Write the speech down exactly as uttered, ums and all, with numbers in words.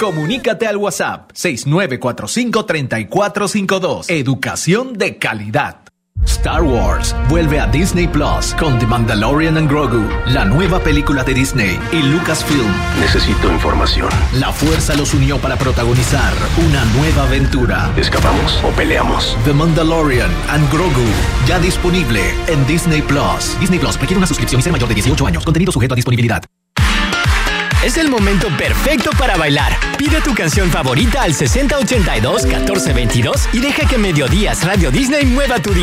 Comunícate al WhatsApp seis nueve cuatro cinco, tres cuatro cinco dos. Educación de calidad. Star Wars vuelve a Disney Plus con The Mandalorian and Grogu, la nueva película de Disney y Lucasfilm. Necesito información. La fuerza los unió para protagonizar una nueva aventura. ¿Escapamos o peleamos? The Mandalorian and Grogu, ya disponible en Disney Plus. Disney Plus requiere una suscripción y ser mayor de dieciocho años. Contenido sujeto a disponibilidad. Es el momento perfecto para bailar. Pide tu canción favorita al sesenta ochenta y dos, catorce veintidós y deja que Mediodías Radio Disney mueva tu día.